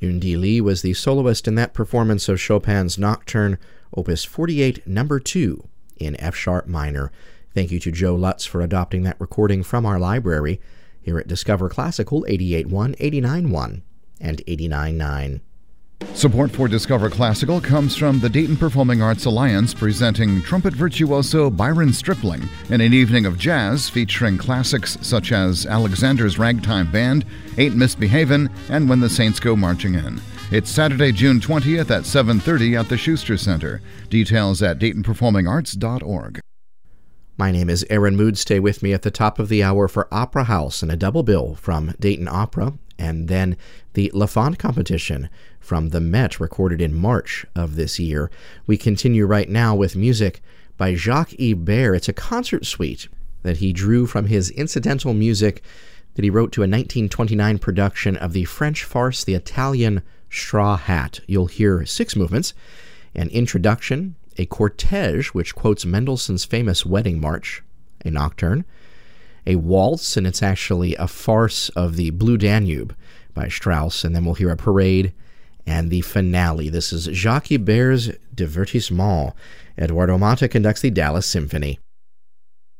Yundi Lee was the soloist in that performance of Chopin's Nocturne, Opus 48, No. 2, in F-sharp minor. Thank you to Joe Lutz for adopting that recording from our library here at Discover Classical 88.1, 89.1, and 89.9. Support for Discover Classical comes from the Dayton Performing Arts Alliance, presenting trumpet virtuoso Byron Stripling in an evening of jazz featuring classics such as Alexander's Ragtime Band, Ain't Misbehavin', and When the Saints Go Marching In. It's Saturday, June 20th at 7:30 at the Schuster Center. Details at DaytonPerformingArts.org. My name is Aaron Mood. Stay with me at the top of the hour for Opera House and a double bill from Dayton Opera, and then the Lafont competition from the Met, recorded in March of this year. We continue right now with music by Jacques Ibert. It's a concert suite that he drew from his incidental music that he wrote to a 1929 production of the French farce The Italian Straw Hat. You'll hear 6 movements: an introduction, a cortege, which quotes Mendelssohn's famous wedding march, a nocturne, a waltz, and it's actually a farce of the Blue Danube by Strauss, and then we'll hear a parade, and the finale. This is Jacques Ibert's Divertissement. Eduardo Mata conducts the Dallas Symphony.